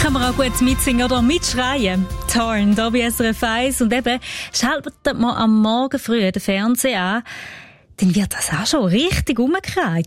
Kann man auch gut mitsingen oder mitschreien. Torn, da bei SRF 1. Und eben, schaltet man am Morgen früh den Fernseher an, dann wird das auch schon richtig umgekehrt.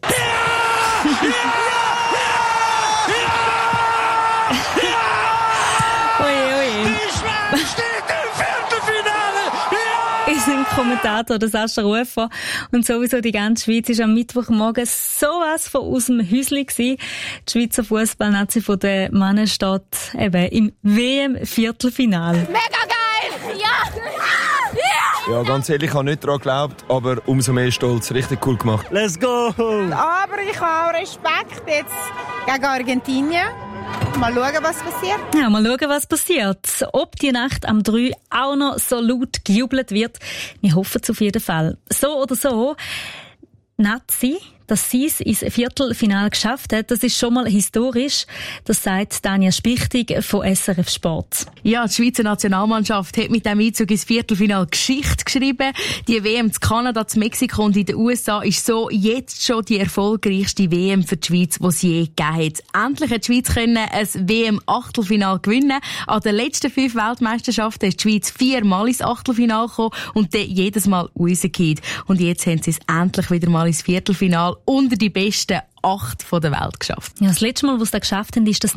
Ist ein Kommentator, der Sascha Rufer. Und sowieso die ganze Schweiz war am Mittwochmorgen sowas von aus dem Häuschen gewesen. Die Schweizer Fußballnazi von den Männern steht eben im WM-Viertelfinale. Mega geil! Ja! Ja, ganz ehrlich, ich habe nicht daran geglaubt, aber umso mehr Stolz. Richtig cool gemacht. Let's go! Aber ich habe auch Respekt jetzt gegen Argentinien. Mal schauen, was passiert. Ja, mal schauen, was passiert. Ob die Nacht am 3 auch noch so laut gejubelt wird, wir hoffen es auf jeden Fall. So oder so, Nazi, dass sie es ins Viertelfinale geschafft hat, das ist schon mal historisch. Das sagt Tanja Spichtig von SRF Sport. Ja, die Schweizer Nationalmannschaft hat mit dem Einzug ins Viertelfinale Geschichte geschrieben. Die WM in Kanada, in Mexiko und in den USA ist so jetzt schon die erfolgreichste WM für die Schweiz, die es je gegeben hat. Endlich hat die Schweiz können ein WM-Achtelfinale gewinnen. An den letzten 5 Weltmeisterschaften ist die Schweiz 4-mal ins Achtelfinale gekommen und dann jedes Mal rausgefallen. Und jetzt haben sie es endlich wieder mal ins Viertelfinale unter die besten 8 der Welt geschafft. Ja, das letzte Mal, was sie das geschafft haben, ist das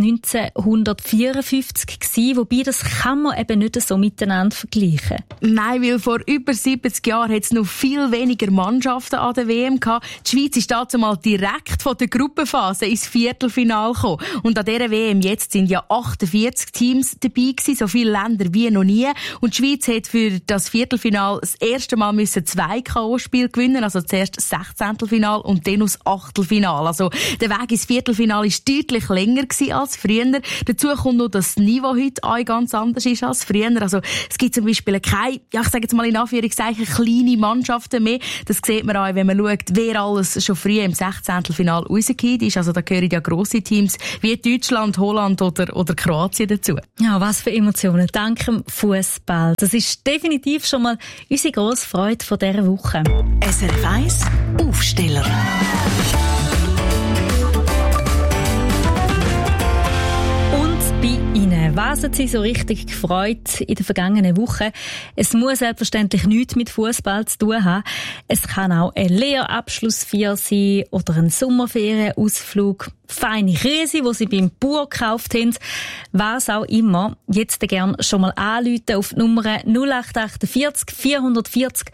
1954 gewesen, wobei das kann man eben nicht so miteinander vergleichen. Nein, weil vor über 70 Jahren hat es noch viel weniger Mannschaften an der WM gehabt. Die Schweiz ist dazu mal direkt von der Gruppenphase ins Viertelfinale gekommen. Und an dieser WM jetzt sind ja 48 Teams dabei gewesen, so viele Länder wie noch nie. Und die Schweiz hat für das Viertelfinale das erste Mal 2 K.O.-Spiele gewinnen, also zuerst das 16. Finale und dann das Achtelfinale. Also der Weg ins Viertelfinale war deutlich länger als früher. Dazu kommt noch, dass das Niveau heute auch ganz anders ist als früher. Also es gibt zum Beispiel keine, ja ich sage jetzt mal in Anführungszeichen, kleine Mannschaften mehr. Das sieht man auch, wenn man schaut, wer alles schon früh im 16. Finale rausgekommen ist. Also da gehören ja grosse Teams wie Deutschland, Holland oder Kroatien dazu. Ja, was für Emotionen. Dank dem Fußball. Das ist definitiv schon mal unsere grosse Freude von dieser Woche. SRF 1 Aufsteller. Was hat Sie so richtig gefreut in der vergangenen Woche? Es muss selbstverständlich nichts mit Fußball zu tun haben. Es kann auch ein Lehrabschlussfeier sein oder ein Sommerferienausflug, feine Käse, die Sie beim Bauer gekauft haben. Was auch immer. Jetzt gerne schon mal anrufen auf die Nummer 0848 440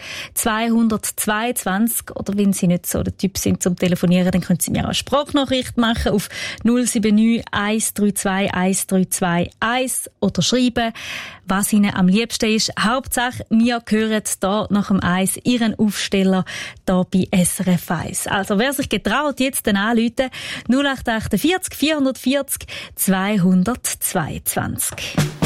222. Oder wenn Sie nicht so der Typ sind zum Telefonieren, dann können Sie mir auch eine Sprachnachricht machen auf 079 132 132 1 oder schreiben, was Ihnen am liebsten ist. Hauptsache, wir hören hier nach dem 1 Ihren Aufsteller hier bei SRF 1. Also wer sich getraut, jetzt dann anrufen, 0848 440 222.